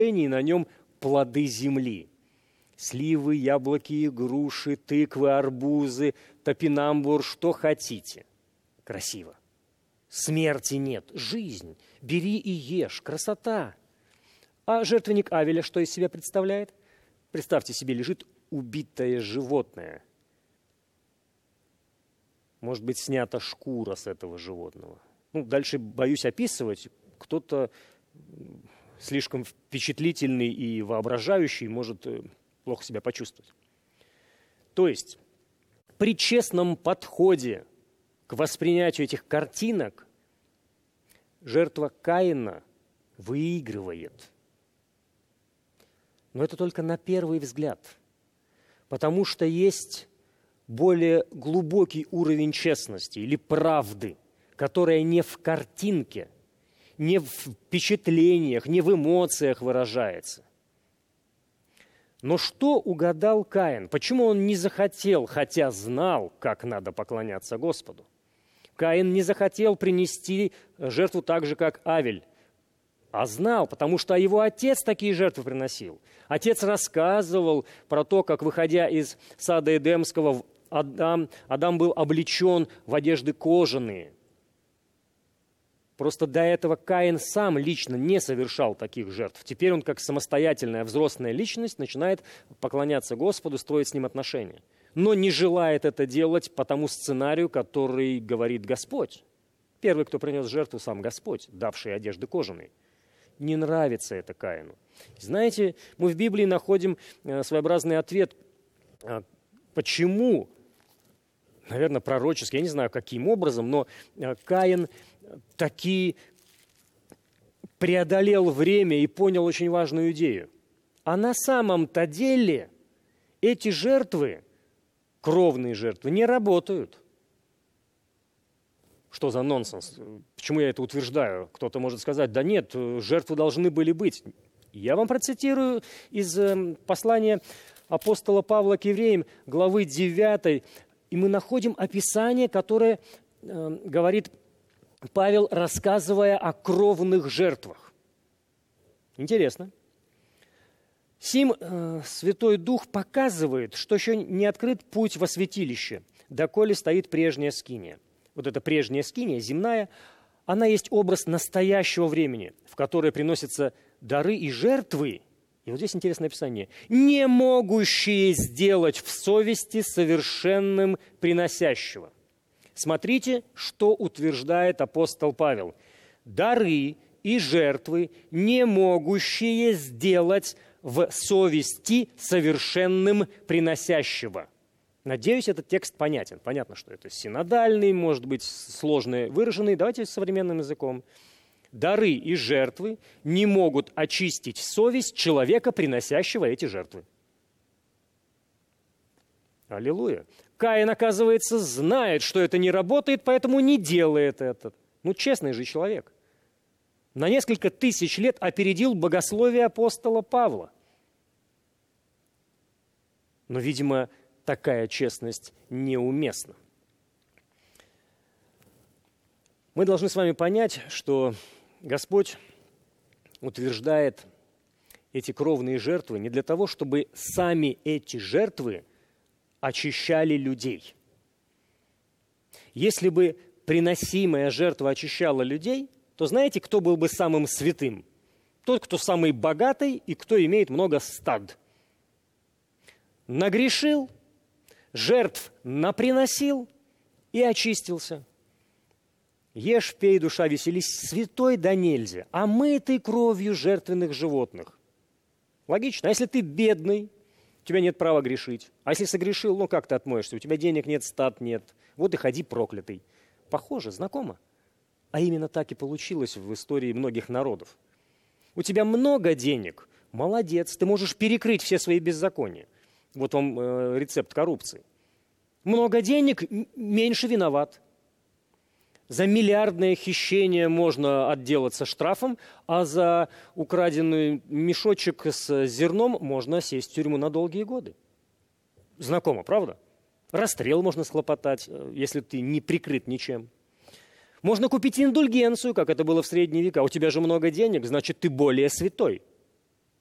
и на нем плоды земли. Сливы, яблоки, груши, тыквы, арбузы, топинамбур, что хотите. Красиво. Смерти нет, жизнь. Бери и ешь, красота. А жертвенник Авеля что из себя представляет? Представьте себе, лежит убитое животное. Может быть, снята шкура с этого животного. Дальше боюсь описывать. Кто-то слишком впечатлительный и воображающий может плохо себя почувствовать. То есть при честном подходе к воспринятию этих картинок жертва Каина выигрывает. Но это только на первый взгляд, потому что есть более глубокий уровень честности или правды, которая не в картинке, не в впечатлениях, не в эмоциях выражается. Но что угадал Каин? Почему он не захотел, хотя знал, как надо поклоняться Господу? Каин не захотел принести жертву так же, как Авель, а знал, потому что его отец такие жертвы приносил. Отец рассказывал про то, как, выходя из сада Эдемского, Адам был облечен в одежды кожаные. Просто до этого Каин сам лично не совершал таких жертв. Теперь он, как самостоятельная взрослая личность, начинает поклоняться Господу, строить с Ним отношения. Но не желает это делать по тому сценарию, который говорит Господь. Первый, кто принес жертву, сам Господь, давший одежды кожаные. Не нравится это Каину. Знаете, мы в Библии находим своеобразный ответ, почему, наверное, пророческий, я не знаю, каким образом, но Каин таки преодолел время и понял очень важную идею. А на самом-то деле эти жертвы, кровные жертвы, не работают. Что за нонсенс? Почему я это утверждаю? Кто-то может сказать, да нет, жертвы должны были быть. Я вам процитирую из послания апостола Павла к евреям, главы 9, и мы находим описание, которое говорит Павел, рассказывая о кровных жертвах. Интересно. Сим Святой Дух показывает, что еще не открыт путь во святилище, доколе стоит прежняя скиния. Вот эта прежняя скиния, земная, она есть образ настоящего времени, в которое приносятся дары и жертвы. И вот здесь интересное описание. Не могущие сделать в совести совершенным приносящего. Смотрите, что утверждает апостол Павел. Дары и жертвы, не могущие сделать в совести совершенным приносящего. Надеюсь, этот текст понятен. Понятно, что это синодальный, может быть, сложно выраженный. Давайте современным языком. Дары и жертвы не могут очистить совесть человека, приносящего эти жертвы. Аллилуйя. Каин, оказывается, знает, что это не работает, поэтому не делает это. Честный же человек. На несколько тысяч лет опередил богословие апостола Павла. Но, видимо, такая честность неуместна. Мы должны с вами понять, что Господь утверждает эти кровные жертвы не для того, чтобы сами эти жертвы очищали людей. Если бы приносимая жертва очищала людей, то знаете, кто был бы самым святым? Тот, кто самый богатый и кто имеет много стад. Нагрешил, жертв наприносил и очистился. Ешь, пей, душа, веселись, святой да нельзя, омытый кровью жертвенных животных. Логично. А если ты бедный, у тебя нет права грешить. А если согрешил, как ты отмоешься? У тебя денег нет, стад нет. Вот и ходи проклятый. Похоже, знакомо. А именно так и получилось в истории многих народов. У тебя много денег, молодец, ты можешь перекрыть все свои беззакония. Вот вам рецепт коррупции. Много денег, меньше виноват. За миллиардное хищение можно отделаться штрафом, а за украденный мешочек с зерном можно сесть в тюрьму на долгие годы. Знакомо, правда? Расстрел можно схлопотать, если ты не прикрыт ничем. Можно купить индульгенцию, как это было в средние века. У тебя же много денег, значит, ты более святой.